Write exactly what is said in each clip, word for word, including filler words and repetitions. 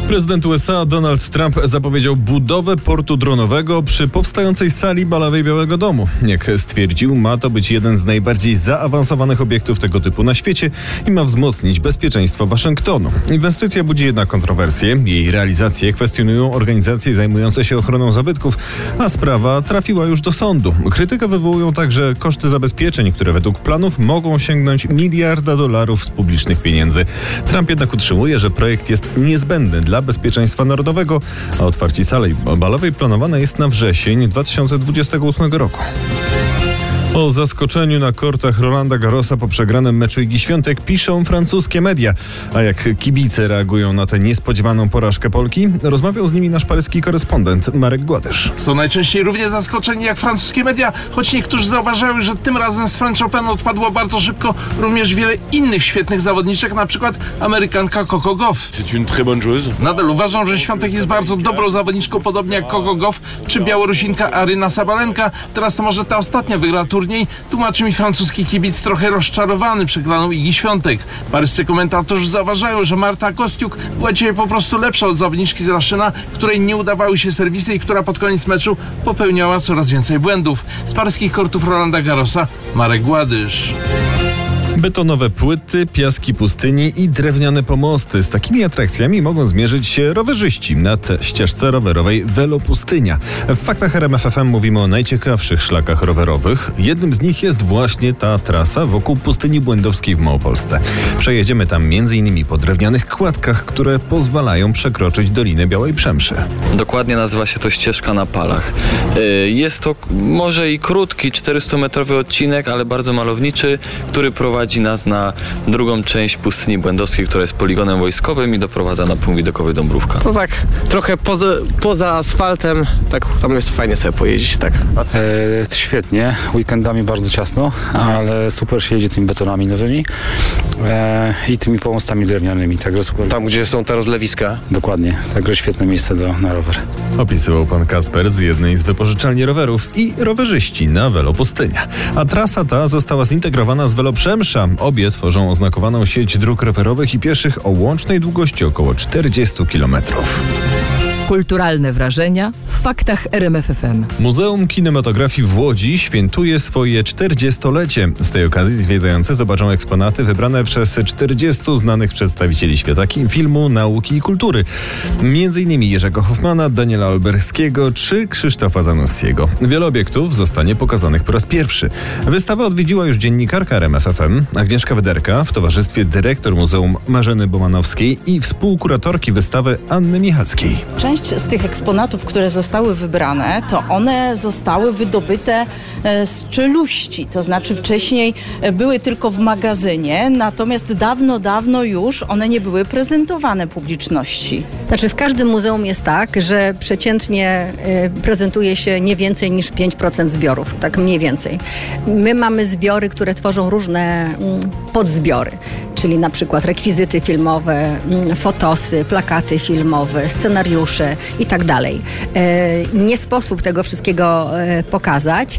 Prezydent U S A Donald Trump zapowiedział budowę portu dronowego przy powstającej sali balowej Białego Domu. Jak stwierdził, ma to być jeden z najbardziej zaawansowanych obiektów tego typu na świecie i ma wzmocnić bezpieczeństwo Waszyngtonu. Inwestycja budzi jednak kontrowersje. Jej realizację kwestionują organizacje zajmujące się ochroną zabytków, a sprawa trafiła już do sądu. Krytykę wywołują także koszty zabezpieczeń, które według planów mogą sięgnąć miliarda dolarów z publicznych pieniędzy. Trump jednak utrzymuje, że projekt jest niezbędny dla bezpieczeństwa narodowego, a otwarcie sali balowej planowane jest na wrzesień dwa tysiące dwudziestego ósmego roku. O zaskoczeniu na kortach Rolanda Garrosa po przegranym meczu Igi Świątek piszą francuskie media. A jak kibice reagują na tę niespodziewaną porażkę Polki? Rozmawiał z nimi nasz paryski korespondent Marek Gładysz. Są najczęściej równie zaskoczeni jak francuskie media, choć niektórzy zauważają, że tym razem z French Open odpadło bardzo szybko również wiele innych świetnych zawodniczek, na przykład Amerykanka Coco Gauff. Nadal uważam, że Świątek jest bardzo dobrą zawodniczką, podobnie jak Coco Gauff czy Białorusinka Aryna Sabalenka. Teraz to może ta ostatnia wygra turniej. Tłumaczy mi francuski kibic trochę rozczarowany przegraną Igi Świątek. Paryscy komentatorzy zauważają, że Marta Kostiuk była dzisiaj po prostu lepsza od zawodniczki z Raszyna, której nie udawały się serwisy i która pod koniec meczu popełniała coraz więcej błędów. Z paryskich kortów Rolanda Garrosa Marek Gładysz. Betonowe płyty, piaski pustyni i drewniane pomosty. Z takimi atrakcjami mogą zmierzyć się rowerzyści na ścieżce rowerowej Velopustynia. W Faktach R M F F M mówimy o najciekawszych szlakach rowerowych. Jednym z nich jest właśnie ta trasa wokół Pustyni Błędowskiej w Małopolsce. Przejedziemy tam między innymi po drewnianych kładkach, które pozwalają przekroczyć Dolinę Białej Przemszy. Dokładnie nazywa się to ścieżka na palach. Jest to może i krótki, czterystumetrowy odcinek, ale bardzo malowniczy, który prowadzi nas na drugą część Pustyni Błędowskiej, która jest poligonem wojskowym i doprowadza na punkt widokowy Dąbrówka. To tak trochę poza, poza asfaltem, tak tam jest fajnie sobie pojeździć, tak. E, świetnie, weekendami bardzo ciasno, ale super się jedzie tymi betonami nowymi e, i tymi pomostami drewnianymi, także super. Tam, gdzie są te rozlewiska? Dokładnie, także świetne miejsce do, na rower. Opisywał pan Kasper z jednej z wypożyczalni rowerów i rowerzyści na Velopustynia. A trasa ta została zintegrowana z Veloprzemsza. Obie tworzą oznakowaną sieć dróg rowerowych i pieszych o łącznej długości około czterdziestu kilometrów. Kulturalne wrażenia w Faktach R M F F M. Muzeum Kinematografii w Łodzi świętuje swoje czterdziestolecie. Z tej okazji zwiedzający zobaczą eksponaty wybrane przez czterdziestu znanych przedstawicieli świata filmu, nauki i kultury. Między innymi Jerzego Hoffmana, Daniela Olberskiego czy Krzysztofa Zanussiego. Wiele obiektów zostanie pokazanych po raz pierwszy. Wystawę odwiedziła już dziennikarka R M F F M Agnieszka Wyderka w towarzystwie dyrektor Muzeum Marzeny Bomanowskiej i współkuratorki wystawy Anny Michalskiej. Część z tych eksponatów, które zostały wybrane, to one zostały wydobyte z czeluści, to znaczy wcześniej były tylko w magazynie, natomiast dawno, dawno już one nie były prezentowane publiczności. Znaczy w każdym muzeum jest tak, że przeciętnie y, prezentuje się nie więcej niż pięć procent zbiorów, tak mniej więcej. My mamy zbiory, które tworzą różne y, podzbiory, czyli na przykład rekwizyty filmowe, y, fotosy, plakaty filmowe, scenariusze i tak dalej. Y, nie sposób tego wszystkiego y, pokazać,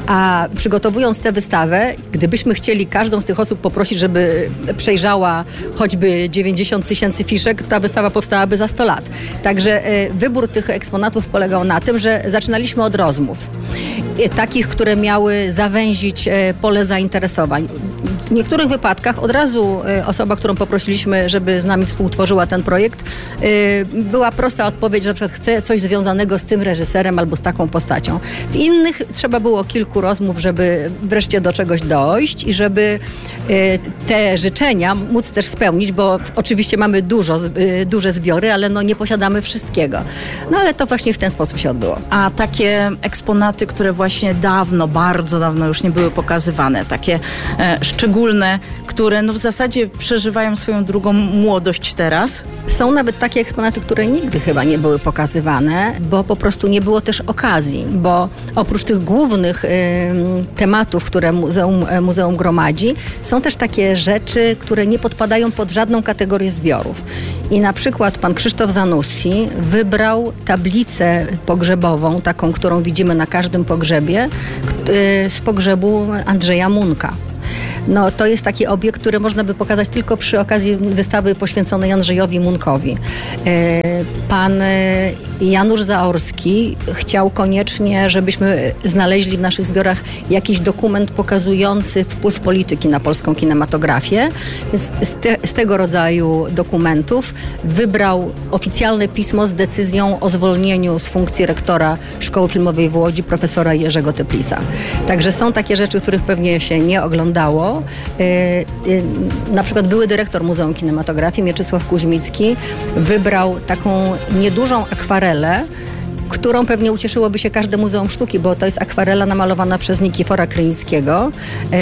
a przygotowując tę wystawę, gdybyśmy chcieli każdą z tych osób poprosić, żeby przejrzała choćby dziewięćdziesiąt tysięcy fiszek, ta wystawa powstałaby za sto lat. Także y, wybór tych eksponatów polegał na tym, że zaczynaliśmy od rozmów. Y, takich, które miały zawęzić y, pole zainteresowań. W niektórych wypadkach od razu y, osoba, którą poprosiliśmy, żeby z nami współtworzyła ten projekt, y, była prosta odpowiedź, że na przykład chce coś związanego z tym reżyserem albo z taką postacią. W innych trzeba było kilku rozmów, żeby wreszcie do czegoś dojść i żeby y, te życzenia móc też spełnić, bo oczywiście mamy dużo, y, duże zbiory, ale no nie posiadamy wszystkiego. No ale to właśnie w ten sposób się odbyło. A takie eksponaty, które właśnie dawno, bardzo dawno już nie były pokazywane, takie e, szczególne, które no w zasadzie przeżywają swoją drugą młodość teraz? Są nawet takie eksponaty, które nigdy chyba nie były pokazywane, bo po prostu nie było też okazji, bo oprócz tych głównych y, tematów, które muzeum, muzeum gromadzi, są też takie rzeczy, które nie podpadają pod żadną kategorię zbiorów. I na przykład pan Krzysztof Zanussi wybrał tablicę pogrzebową, taką, którą widzimy na każdym pogrzebie, y, z pogrzebu Andrzeja Munka. no to jest taki obiekt, który można by pokazać tylko przy okazji wystawy poświęconej Andrzejowi Munkowi. Pan Janusz Zaorski chciał koniecznie, żebyśmy znaleźli w naszych zbiorach jakiś dokument pokazujący wpływ polityki na polską kinematografię. Więc z, te, z tego rodzaju dokumentów wybrał oficjalne pismo z decyzją o zwolnieniu z funkcji rektora Szkoły Filmowej w Łodzi profesora Jerzego Teplisa. Także są takie rzeczy, których pewnie się nie oglądało. Yy, yy, na przykład były dyrektor Muzeum Kinematografii Mieczysław Kuźmicki wybrał taką niedużą akwarelę, którą pewnie ucieszyłoby się każde Muzeum Sztuki, bo to jest akwarela namalowana przez Nikifora Krynickiego yy,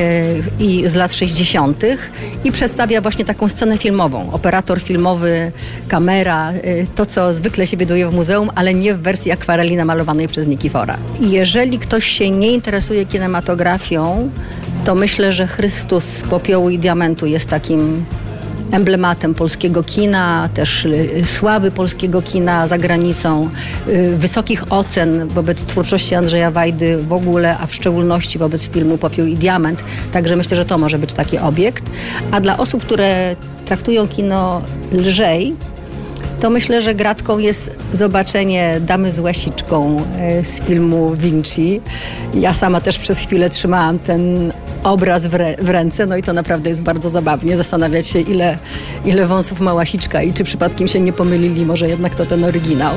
i z lat sześćdziesiątych i przedstawia właśnie taką scenę filmową. Operator filmowy, kamera, yy, to co zwykle się widuje w muzeum, ale nie w wersji akwareli namalowanej przez Nikifora. Jeżeli ktoś się nie interesuje kinematografią, to myślę, że Chrystus Popiołu i Diamentu jest takim emblematem polskiego kina, też y, sławy polskiego kina za granicą, y, wysokich ocen wobec twórczości Andrzeja Wajdy w ogóle, a w szczególności wobec filmu Popiół i Diament. Także myślę, że to może być taki obiekt. A dla osób, które traktują kino lżej, to myślę, że gratką jest zobaczenie Damy z łasiczką y, z filmu Vinci. Ja sama też przez chwilę trzymałam ten obraz w, re, w ręce, no i to naprawdę jest bardzo zabawnie zastanawiać się, ile, ile wąsów ma łasiczka i czy przypadkiem się nie pomylili, może jednak to ten oryginał.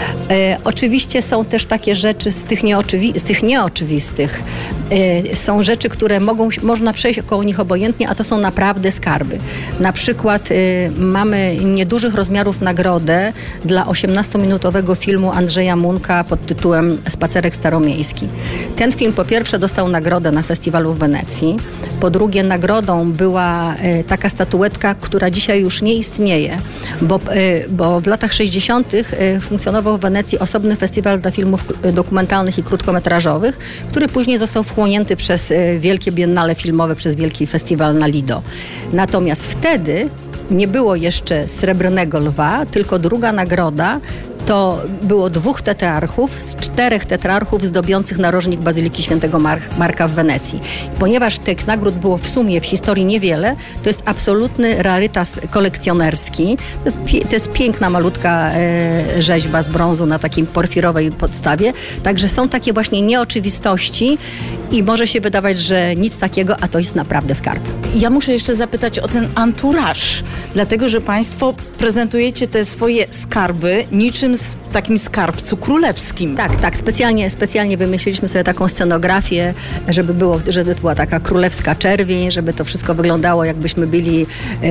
E, oczywiście są też takie rzeczy z tych, nieoczywi- z tych nieoczywistych. E, są rzeczy, które mogą, można przejść około nich obojętnie, a to są naprawdę skarby. Na przykład e, mamy niedużych rozmiarów nagrodę dla osiemnastominutowego filmu Andrzeja Munka pod tytułem Spacerek Staromiejski. Ten film po pierwsze dostał nagrodę na festiwalu w Wenecji. Po drugie, nagrodą była e, taka statuetka, która dzisiaj już nie istnieje, bo, e, bo w latach sześćdziesiątych e, funkcjonował w Wenecji osobny festiwal dla filmów dokumentalnych i krótkometrażowych, który później został wchłonięty przez e, wielkie biennale filmowe, przez wielki festiwal na Lido. Natomiast wtedy nie było jeszcze Srebrnego Lwa, tylko druga nagroda to było dwóch tetrarchów z czterech tetrarchów zdobiących narożnik Bazyliki Świętego Mar- Marka w Wenecji. Ponieważ tych nagród było w sumie w historii niewiele, to jest absolutny rarytas kolekcjonerski. To jest piękna, malutka e, rzeźba z brązu na takiej porfirowej podstawie. Także są takie właśnie nieoczywistości i może się wydawać, że nic takiego, a to jest naprawdę skarb. Ja muszę jeszcze zapytać o ten anturaż, dlatego że Państwo prezentujecie te swoje skarby niczym w takim skarbcu królewskim. Tak, tak. Specjalnie, specjalnie wymyśliliśmy sobie taką scenografię, żeby, było, żeby była taka królewska czerwień, żeby to wszystko wyglądało, jakbyśmy byli,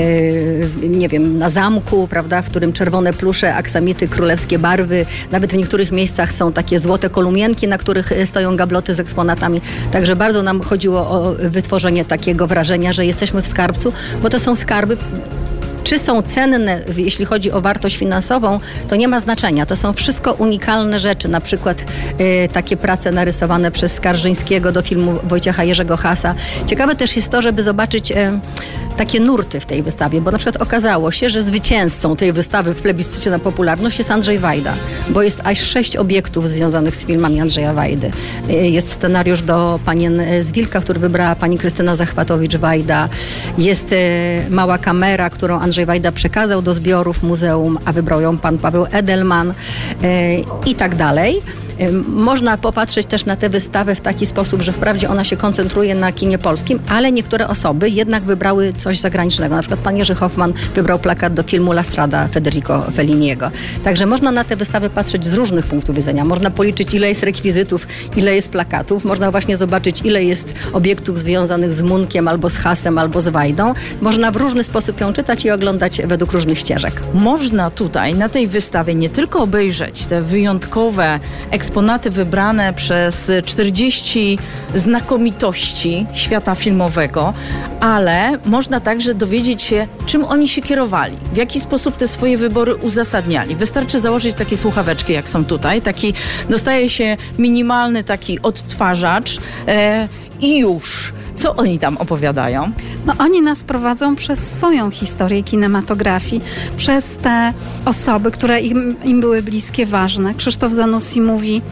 yy, nie wiem, na zamku, prawda, w którym czerwone plusze, aksamity, królewskie barwy. Nawet w niektórych miejscach są takie złote kolumienki, na których stoją gabloty z eksponatami. Także bardzo nam chodziło o wytworzenie takiego wrażenia, że jesteśmy w skarbcu, bo to są skarby. Czy są cenne, jeśli chodzi o wartość finansową, to nie ma znaczenia. To są wszystko unikalne rzeczy. Na przykład y, takie prace narysowane przez Skarżyńskiego do filmu Wojciecha Jerzego Hasa. Ciekawe też jest to, żeby zobaczyć y, takie nurty w tej wystawie, bo na przykład okazało się, że zwycięzcą tej wystawy w plebiscycie na popularność jest Andrzej Wajda, bo jest aż sześć obiektów związanych z filmami Andrzeja Wajdy. Y, jest scenariusz do Panien z Wilka, który wybrała pani Krystyna Zachwatowicz-Wajda. Jest y, mała kamera, którą Andrzej Wajda przekazał do zbiorów muzeum, a wybrał ją pan Paweł Edelman yy, i tak dalej. Można popatrzeć też na tę wystawę w taki sposób, że wprawdzie ona się koncentruje na kinie polskim, ale niektóre osoby jednak wybrały coś zagranicznego. Na przykład pan Jerzy Hoffman wybrał plakat do filmu La Strada Federico Felliniego. Także można na tę wystawę patrzeć z różnych punktów widzenia. Można policzyć, ile jest rekwizytów, ile jest plakatów. Można właśnie zobaczyć, ile jest obiektów związanych z Munkiem, albo z Hasem, albo z Wajdą. Można w różny sposób ją czytać i oglądać według różnych ścieżek. Można tutaj na tej wystawie nie tylko obejrzeć te wyjątkowe eksponaty wybrane przez czterdzieści znakomitości świata filmowego, ale można także dowiedzieć się, czym oni się kierowali, w jaki sposób te swoje wybory uzasadniali. Wystarczy założyć takie słuchaweczki, jak są tutaj, taki dostaje się minimalny taki odtwarzacz e, i już. Co oni tam opowiadają? No oni nas prowadzą przez swoją historię kinematografii, przez te osoby, które im, im były bliskie, ważne. Krzysztof Zanussi mówi,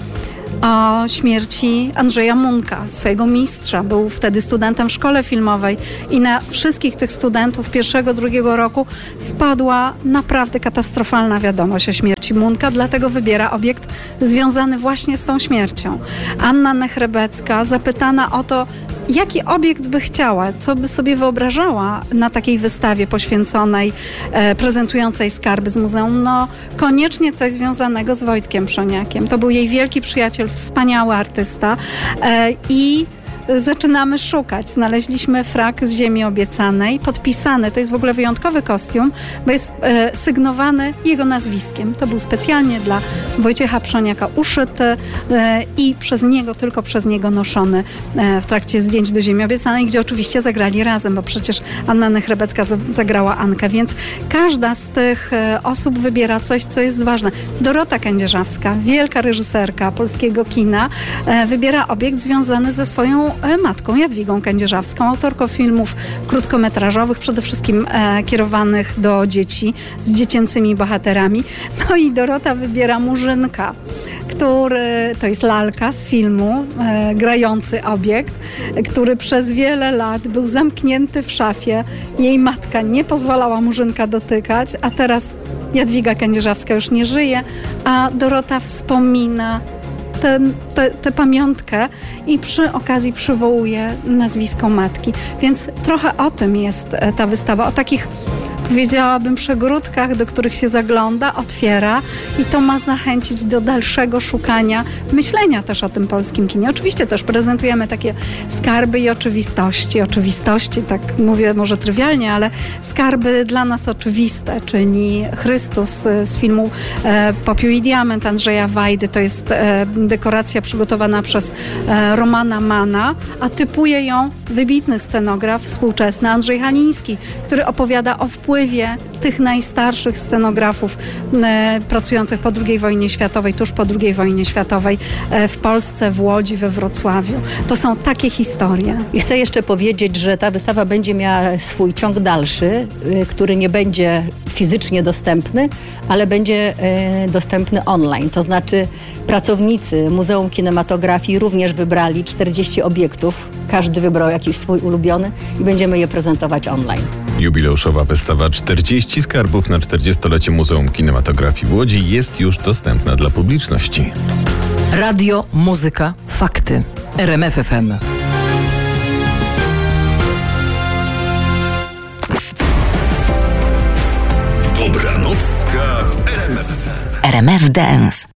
o śmierci Andrzeja Munka, swojego mistrza. Był wtedy studentem w szkole filmowej i na wszystkich tych studentów pierwszego, drugiego roku spadła naprawdę katastrofalna wiadomość o śmierci Munka, dlatego wybiera obiekt związany właśnie z tą śmiercią. Anna Nechrebecka, zapytana o to, jaki obiekt by chciała, co by sobie wyobrażała na takiej wystawie poświęconej, e, prezentującej skarby z muzeum, no koniecznie coś związanego z Wojtkiem Przoniakiem. To był jej wielki przyjaciel, wspaniały artysta e, i zaczynamy szukać. Znaleźliśmy frak z Ziemi Obiecanej, podpisany. To jest w ogóle wyjątkowy kostium, bo jest e, sygnowany jego nazwiskiem. To był specjalnie dla Wojciecha Przoniaka uszyty e, i przez niego, tylko przez niego noszony e, w trakcie zdjęć do Ziemi Obiecanej, gdzie oczywiście zagrali razem, bo przecież Anna Nechrebecka zagrała Ankę, więc każda z tych e, osób wybiera coś, co jest ważne. Dorota Kędzierzawska, wielka reżyserka polskiego kina, e, wybiera obiekt związany ze swoją matką Jadwigą Kędzierzawską, autorką filmów krótkometrażowych, przede wszystkim e, kierowanych do dzieci, z dziecięcymi bohaterami. No i Dorota wybiera Murzynka, który to jest lalka z filmu, e, grający obiekt, który przez wiele lat był zamknięty w szafie. Jej matka nie pozwalała Murzynka dotykać, a teraz Jadwiga Kędzierzawska już nie żyje, a Dorota wspomina tę pamiątkę i przy okazji przywołuje nazwisko matki. Więc trochę o tym jest ta wystawa, o takich, powiedziałabym, przegródkach, do których się zagląda, otwiera i to ma zachęcić do dalszego szukania, myślenia też o tym polskim kinie. Oczywiście też prezentujemy takie skarby i oczywistości. Oczywistości, tak mówię może trywialnie, ale skarby dla nas oczywiste, czyli Chrystus z filmu e, Popiół i Diament Andrzeja Wajdy. To jest e, dekoracja przygotowana przez e, Romana Mana, a typuje ją wybitny scenograf współczesny Andrzej Haliński, który opowiada o wpływie tych najstarszych scenografów e, pracujących po drugiej wojnie światowej, tuż po drugiej wojnie światowej e, w Polsce, w Łodzi, we Wrocławiu. To są takie historie. I chcę jeszcze powiedzieć, że ta wystawa będzie miała swój ciąg dalszy, y, który nie będzie fizycznie dostępny, ale będzie y, dostępny online. To znaczy pracownicy Muzeum Kinematografii również wybrali czterdzieści obiektów. Każdy wybrał jakiś swój ulubiony i będziemy je prezentować online. Jubileuszowa wystawa czterdzieści skarbów na czterdziestolecie Muzeum Kinematografii w Łodzi jest już dostępna dla publiczności. Radio, muzyka, fakty. R M F F M. Dobranocka w R M F F M. R M F Dance.